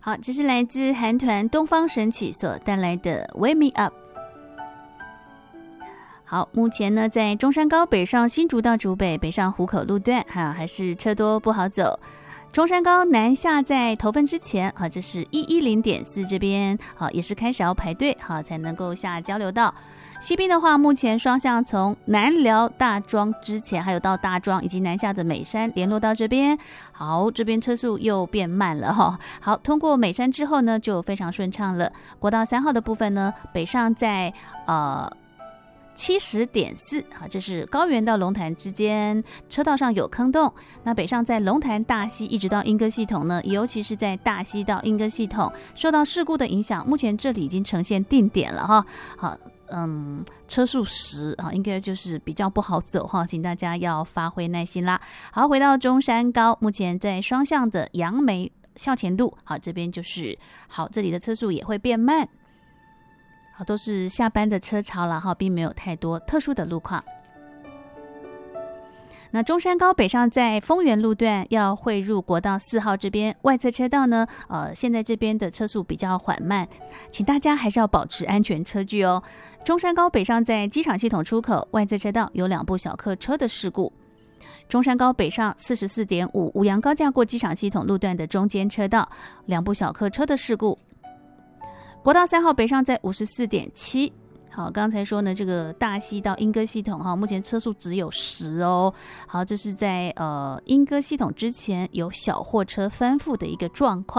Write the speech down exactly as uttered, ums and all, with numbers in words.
好，这是来自韩团东方神起所带来的 Wake Me Up。好，目前呢，在中山高北上新竹到竹北，北上湖口路段，哈，还是车多不好走。中山高南下在头份之前，好，这是一一零点四这边，好，也是开始要排队，好，才能够下交流道。西滨的话，目前双向从南寮大庄之前，还有到大庄以及南下的美山联络到这边，好，这边车速又变慢了哈。好，通过美山之后呢，就非常顺畅了。国道三号的部分呢，北上在呃。七十点四，好，这是高原到龙潭之间车道上有坑洞。那北上在龙潭大溪一直到莺歌系统呢，尤其是在大溪到莺歌系统受到事故的影响，目前这里已经呈现定点了哈。好，嗯，车速十啊，应该就是比较不好走哈，请大家要发挥耐心啦。好，回到中山高，目前在双向的杨梅校前路，好，这边就是好，这里的车速也会变慢。好，都是下班的车潮了哈，并没有太多特殊的路况。那中山高北上在丰原路段要汇入国道四号这边外侧车道呢，呃，现在这边的车速比较缓慢，请大家还是要保持安全车距哦。中山高北上在机场系统出口外侧车道有两部小客车的事故。中山高北上 四十四点五 五杨高架过机场系统路段的中间车道两部小客车的事故。国道三号北上在 五十四点七， 好，刚才说呢，这个大溪到莺歌系统哈，目前车速只有十哦。好，这是在呃莺歌系统之前有小货车翻覆的一个状况。